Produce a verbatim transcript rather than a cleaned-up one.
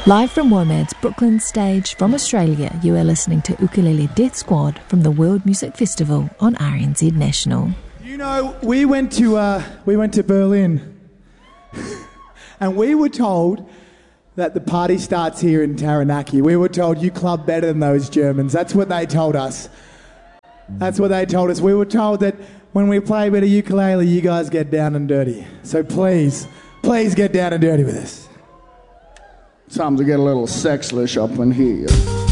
Live from WOMAD's Brooklyn stage from Australia, you are listening to Ukulele Death Squad from the World Music Festival on R N Z National. You know, we went to uh, we went to Berlin, and we were told that the party starts here in Taranaki. We were told you club better than those Germans. That's what they told us. That's what they told us. We were told that when we play a bit of ukulele, you guys get down and dirty. So please, please get down and dirty with us. Time to get a little sexless up in here.